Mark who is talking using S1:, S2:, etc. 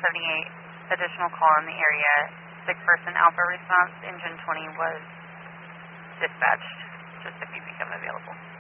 S1: 178, additional call in the area. 6-person Alpha response, engine 20 was dispatched, just if you become available.